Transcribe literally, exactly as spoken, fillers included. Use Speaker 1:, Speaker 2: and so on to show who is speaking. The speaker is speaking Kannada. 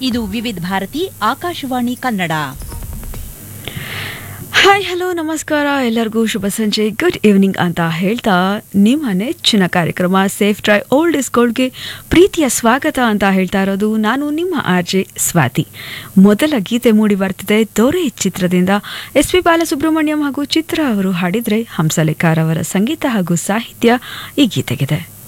Speaker 1: ಇದು ವಿವಿಧ ಭಾರತಿ ಆಕಾಶವಾಣಿ ಕನ್ನಡ.
Speaker 2: ಹಾಯ್ ಹಲೋ ನಮಸ್ಕಾರ, ಎಲ್ಲರಿಗೂ ಶುಭ ಸಂಜೆ, ಗುಡ್ ಈವ್ನಿಂಗ್ ಅಂತ ಹೇಳ್ತಾ ನಿಮ್ಮ ನೆಚ್ಚಿನ ಕಾರ್ಯಕ್ರಮ ಸೇಫ್ ಡ್ರೈ ಓಲ್ಡ್ ಇಸ್ ಗೋಲ್ಡ್ಗೆ ಪ್ರೀತಿಯ ಸ್ವಾಗತ ಅಂತ ಹೇಳ್ತಾ ಇರೋದು ನಾನು ನಿಮ್ಮ ಆರ್ ಜೆ ಸ್ವಾತಿ. ಮೊದಲ ಗೀತೆ ಮೂಡಿ ಬರ್ತಿದೆ ದೊರೆ ಚಿತ್ರದಿಂದ. ಎಸ್ ಪಿ ಬಾಲಸುಬ್ರಹ್ಮಣ್ಯಂ ಹಾಗೂ ಚಿತ್ರ ಅವರು ಹಾಡಿದ್ರೆ, ಹಂಸಲೇಖರ್ ಅವರ ಸಂಗೀತ ಹಾಗೂ ಸಾಹಿತ್ಯ ಈ ಗೀತೆಗಿದೆ.